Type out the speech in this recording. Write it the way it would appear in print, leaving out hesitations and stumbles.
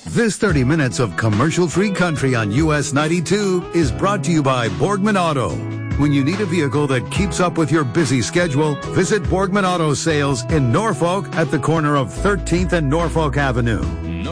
This 30 minutes of commercial-free country on US 92 is brought to you by Borgman Auto. When you need a vehicle that keeps up with your busy schedule, visit Borgman Auto Sales in Norfolk at the corner of 13th and Norfolk Avenue.